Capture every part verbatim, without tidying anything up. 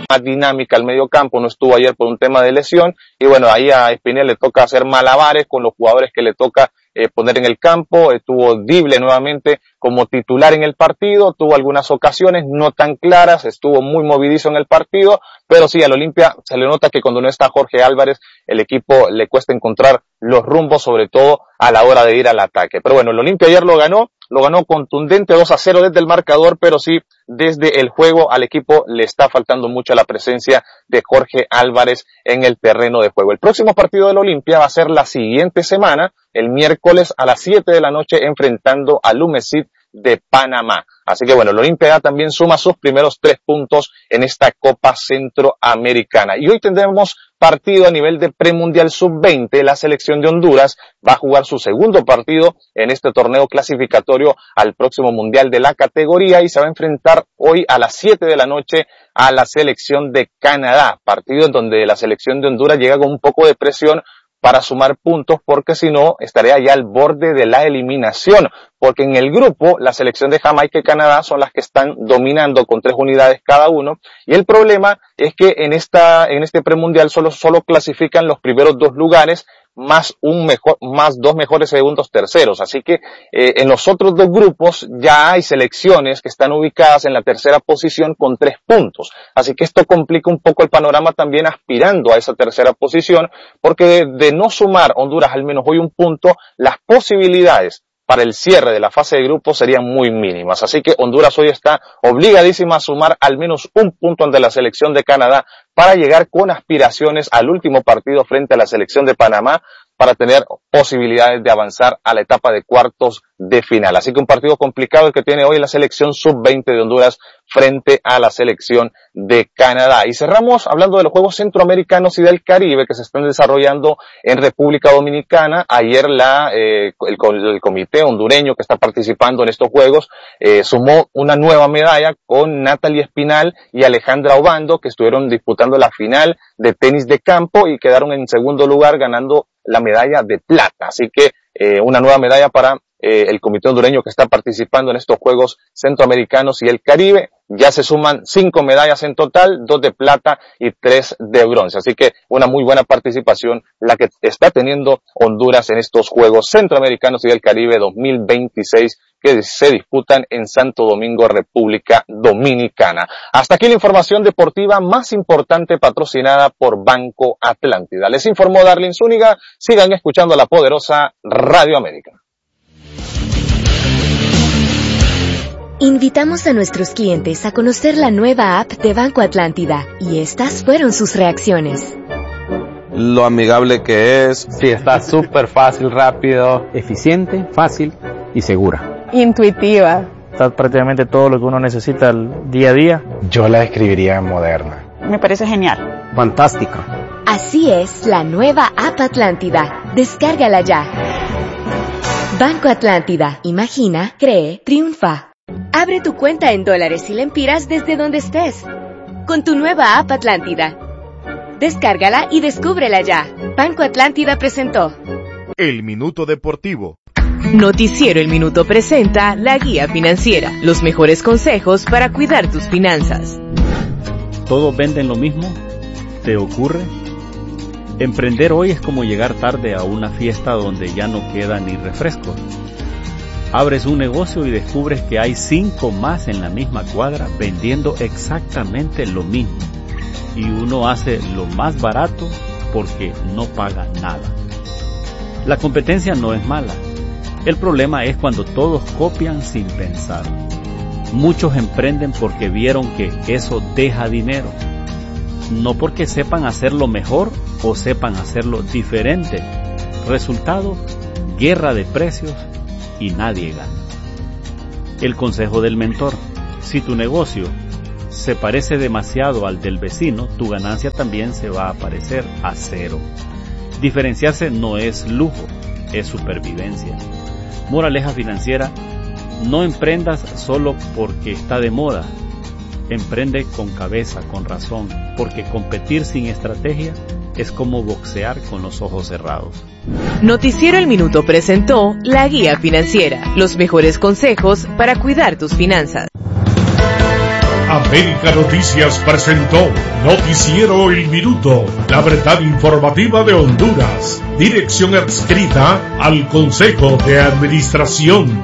más dinámica al medio campo, no estuvo ayer por un tema de lesión, y bueno, ahí a Espinel le toca hacer malabares con los jugadores que le toca eh, poner en el campo. Estuvo Dible nuevamente como titular en el partido, tuvo algunas ocasiones no tan claras, estuvo muy movidizo en el partido, pero sí, al Olimpia se le nota que cuando no está Jorge Álvarez, el equipo le cuesta encontrar los rumbos, sobre todo a la hora de ir al ataque. Pero bueno, el Olimpia ayer lo ganó, lo ganó contundente dos a cero desde el marcador, pero sí, desde el juego al equipo le está faltando mucho la presencia de Jorge Álvarez en el terreno de juego. El próximo partido del Olimpia va a ser la siguiente semana, el miércoles a las siete de la noche, enfrentando al Umesid de Panamá. Así que bueno, el Olimpia también suma sus primeros tres puntos en esta Copa Centroamericana. Y hoy tendremos partido a nivel de premundial sub veinte. La selección de Honduras va a jugar su segundo partido en este torneo clasificatorio al próximo mundial de la categoría y se va a enfrentar hoy a las siete de la noche a la selección de Canadá. Partido en donde la selección de Honduras llega con un poco de presión para sumar puntos, porque si no estaría ya al borde de la eliminación, porque en el grupo la selección de Jamaica y Canadá son las que están dominando con tres unidades cada uno, y el problema es que en esta en este premundial solo solo clasifican los primeros dos lugares más un mejor más dos mejores segundos terceros, así que eh, en los otros dos grupos ya hay selecciones que están ubicadas en la tercera posición con tres puntos, así que esto complica un poco el panorama también aspirando a esa tercera posición, porque de, de no sumar Honduras al menos hoy un punto, las posibilidades para el cierre de la fase de grupos serían muy mínimas. Así que Honduras hoy está obligadísima a sumar al menos un punto ante la selección de Canadá para llegar con aspiraciones al último partido frente a la selección de Panamá, para tener posibilidades de avanzar a la etapa de cuartos de final. Así que un partido complicado el que tiene hoy la selección sub veinte de Honduras frente a la selección de Canadá. Y cerramos hablando de los Juegos Centroamericanos y del Caribe que se están desarrollando en República Dominicana. Ayer la eh, el, el comité hondureño que está participando en estos Juegos eh, sumó una nueva medalla con Natalie Espinal y Alejandra Obando, que estuvieron disputando la final de tenis de campo y quedaron en segundo lugar ganando la medalla de plata. Así que eh, una nueva medalla para eh, el comité hondureño que está participando en estos Juegos Centroamericanos y el Caribe. Ya se suman cinco medallas en total, dos de plata y tres de bronce. Así que una muy buena participación la que está teniendo Honduras en estos Juegos Centroamericanos y del Caribe dos mil veintiséis que se disputan en Santo Domingo, República Dominicana. Hasta aquí la información deportiva más importante patrocinada por Banco Atlántida. Les informó Darlene Zúñiga. Sigan escuchando la poderosa Radio América. Invitamos a nuestros clientes a conocer la nueva app de Banco Atlántida y estas fueron sus reacciones. Lo amigable que es. Sí, está súper fácil, rápido, eficiente, fácil y segura. Intuitiva. Está prácticamente todo lo que uno necesita el día a día. Yo la describiría moderna. Me parece genial. Fantástica. Así es la nueva app Atlántida. Descárgala ya. Banco Atlántida. Imagina, cree, triunfa. Abre tu cuenta en dólares y lempiras desde donde estés. Con tu nueva app Atlántida. Descárgala y descúbrela ya. Banco Atlántida presentó El Minuto Deportivo. Noticiero El Minuto presenta la guía financiera. Los mejores consejos para cuidar tus finanzas. ¿Todos venden lo mismo? ¿Te ocurre? Emprender hoy es como llegar tarde a una fiesta donde ya no queda ni refresco. Abres un negocio y descubres que hay cinco más en la misma cuadra vendiendo exactamente lo mismo. Y uno hace lo más barato porque no paga nada. La competencia no es mala. El problema es cuando todos copian sin pensar. Muchos emprenden porque vieron que eso deja dinero. No porque sepan hacerlo mejor o sepan hacerlo diferente. Resultado, guerra de precios y nadie gana. El consejo del mentor: si tu negocio se parece demasiado al del vecino, tu ganancia también se va a parecer a cero. Diferenciarse no es lujo, es supervivencia. Moraleja financiera: no emprendas solo porque está de moda. Emprende con cabeza, con razón, porque competir sin estrategia es como boxear con los ojos cerrados. Noticiero El Minuto presentó la guía financiera. Los mejores consejos para cuidar tus finanzas. América Noticias presentó Noticiero El Minuto, la verdad informativa de Honduras. Dirección adscrita al Consejo de Administración.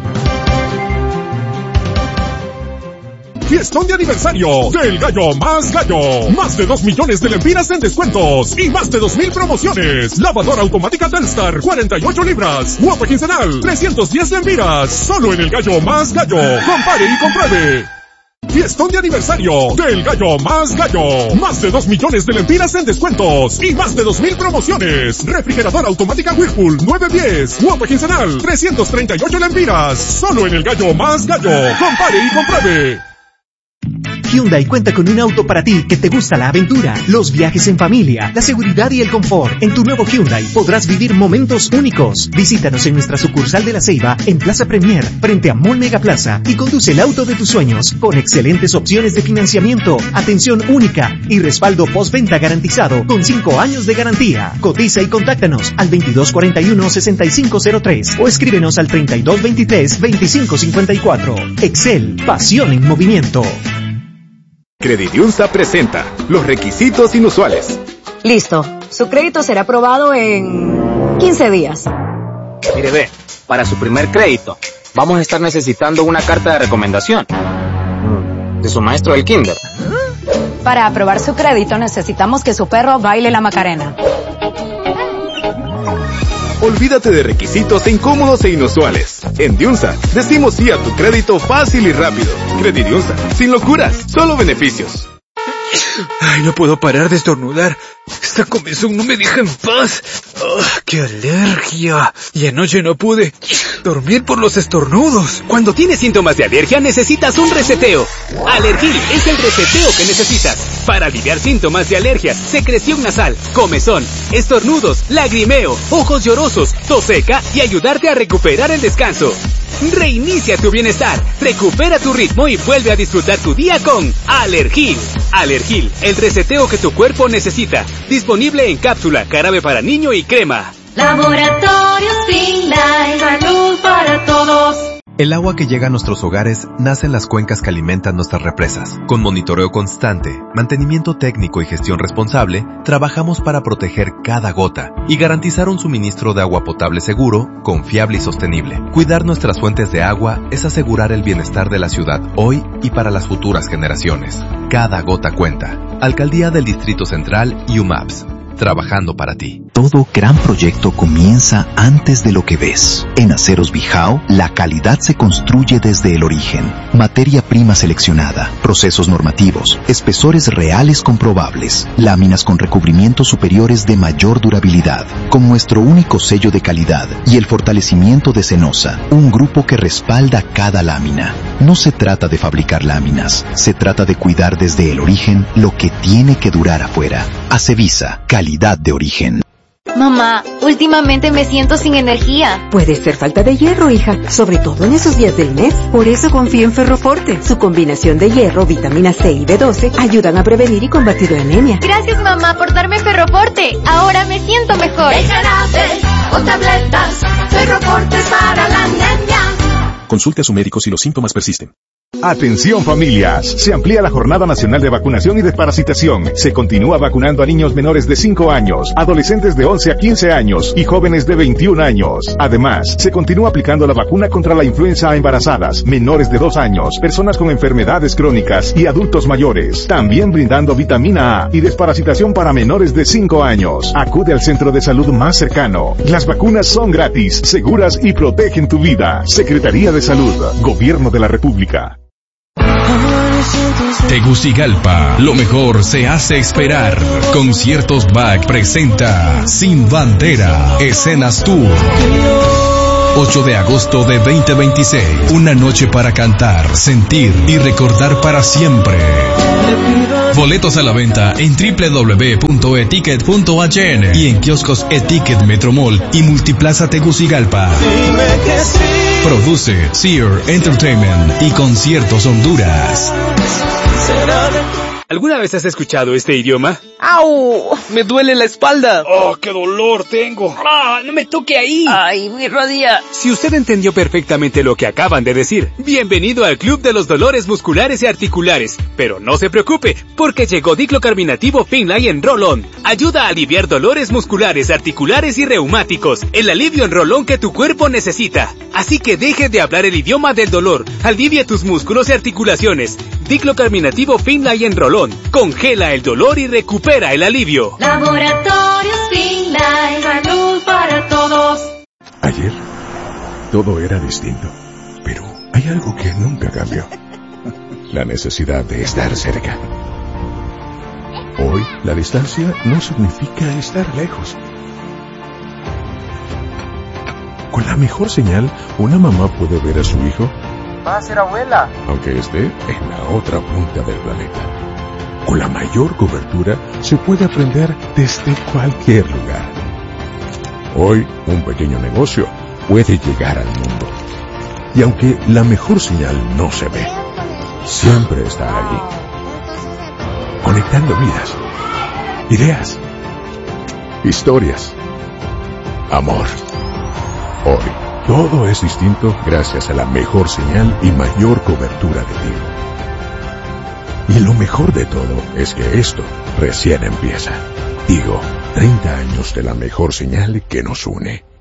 Fiestón de aniversario del Gallo Más Gallo. Más de dos millones de lempiras en descuentos y más de dos mil promociones. Lavadora automática Telstar, cuarenta y ocho libras. Guapa quincenal, trescientos diez lempiras. Solo en el Gallo Más Gallo. Compare y compruebe. Fiestón de aniversario del Gallo Más Gallo. Más de dos millones de lempiras en descuentos y más de dos mil promociones. Refrigeradora automática Whirlpool nueve diez. Guapa quincenal, trescientos treinta y ocho lempiras. Solo en el Gallo Más Gallo. Compare y compruebe. Hyundai cuenta con un auto para ti que te gusta la aventura, los viajes en familia, la seguridad y el confort. En tu nuevo Hyundai podrás vivir momentos únicos. Visítanos en nuestra sucursal de La Ceiba, en Plaza Premier, frente a Mall Mega Plaza, y conduce el auto de tus sueños con excelentes opciones de financiamiento, atención única y respaldo postventa garantizado con cinco años de garantía. Cotiza y contáctanos al veintidós cuarenta y uno, sesenta y cinco cero tres o escríbenos al treinta y dos veintitrés, veinticinco cincuenta y cuatro. Excel, pasión en movimiento. Credidiunsa presenta los requisitos inusuales. Listo. Su crédito será aprobado en quince días. Mire, ve, para su primer crédito, vamos a estar necesitando una carta de recomendación de su maestro del kinder. Para aprobar su crédito necesitamos que su perro baile la Macarena. Olvídate de requisitos incómodos e inusuales. En Diunsa, decimos sí a tu crédito fácil y rápido. Credidiunsa, sin locuras, solo beneficios. Ay, no puedo parar de estornudar. Esta comezón no me deja en paz. Oh, ¡qué alergia! Y anoche no pude dormir por los estornudos. Cuando tienes síntomas de alergia necesitas un reseteo. Alergil es el reseteo que necesitas para aliviar síntomas de alergia, secreción nasal, comezón, estornudos, lagrimeo, ojos llorosos, tos seca y ayudarte a recuperar el descanso. Reinicia tu bienestar, recupera tu ritmo y vuelve a disfrutar tu día con Alergil. Alergil, el reseteo que tu cuerpo necesita. Disponible en cápsula, jarabe para niño y crema. Laboratorios Finlay, salud para todos. El agua que llega a nuestros hogares nace en las cuencas que alimentan nuestras represas. Con monitoreo constante, mantenimiento técnico y gestión responsable, trabajamos para proteger cada gota y garantizar un suministro de agua potable seguro, confiable y sostenible. Cuidar nuestras fuentes de agua es asegurar el bienestar de la ciudad hoy y para las futuras generaciones. Cada gota cuenta. Alcaldía del Distrito Central y U M A P S. Trabajando para ti. Todo gran proyecto comienza antes de lo que ves. En Aceros Bijao, la calidad se construye desde el origen. Materia prima seleccionada, procesos normativos, espesores reales comprobables, láminas con recubrimientos superiores de mayor durabilidad, con nuestro único sello de calidad y el fortalecimiento de Cenosa, un grupo que respalda cada lámina. No se trata de fabricar láminas, se trata de cuidar desde el origen lo que tiene que durar afuera. Acevisa, calidad de origen. Mamá, últimamente me siento sin energía. Puede ser falta de hierro, hija, sobre todo en esos días del mes. Por eso confío en Ferroforte. Su combinación de hierro, vitamina C y B doce ayudan a prevenir y combatir la anemia. Gracias, mamá, por darme Ferroforte. Ahora me siento mejor. El jarabe o tabletas, Ferroforte para la anemia. Consulte a su médico si los síntomas persisten. Atención familias, se amplía la Jornada Nacional de Vacunación y Desparasitación. Se continúa vacunando a niños menores de cinco años, adolescentes de once a quince años y jóvenes de veintiún años. Además, se continúa aplicando la vacuna contra la influenza a embarazadas, menores de dos años, personas con enfermedades crónicas y adultos mayores. También brindando vitamina A y desparasitación para menores de cinco años. Acude al centro de salud más cercano. Las vacunas son gratis, seguras y protegen tu vida. Secretaría de Salud, Gobierno de la República. Tegucigalpa, lo mejor se hace esperar. Conciertos B A C presenta Sin Bandera, Escenas Tour. ocho de agosto de veinte veintiséis. Una noche para cantar, sentir y recordar para siempre. Boletos a la venta en doble u doble u doble u punto eticket punto h n y en kioscos Etiquet, Metromall y Multiplaza Tegucigalpa. Produce Sear Entertainment y Conciertos Honduras. ¿Alguna vez has escuchado este idioma? ¡Au! ¡Me duele la espalda! ¡Oh, qué dolor tengo! ¡Ah, no me toque ahí! ¡Ay, mi rodilla! Si usted entendió perfectamente lo que acaban de decir, bienvenido al Club de los Dolores Musculares y Articulares. Pero no se preocupe, porque llegó Diclocarbinativo Finlay en Roll-On. Ayuda a aliviar dolores musculares, articulares y reumáticos. El alivio en Roll-On que tu cuerpo necesita. Así que deje de hablar el idioma del dolor. Alivia tus músculos y articulaciones. Diclocarbinativo Finlay en Roll-On. Congela el dolor y recupera el alivio. Laboratorios Finlay, salud para todos. Ayer todo era distinto, pero hay algo que nunca cambió. La necesidad de estar cerca. Hoy la distancia no significa estar lejos. Con la mejor señal, una mamá puede ver a su hijo. Va a ser abuela. Aunque esté en la otra punta del planeta. Con la mayor cobertura se puede aprender desde cualquier lugar. Hoy, un pequeño negocio puede llegar al mundo. Y aunque la mejor señal no se ve, siempre está allí. Conectando vidas, ideas, historias, amor. Hoy, todo es distinto gracias a la mejor señal y mayor cobertura de Tigo. Y lo mejor de todo es que esto recién empieza. Tigo, treinta años de la mejor señal que nos une.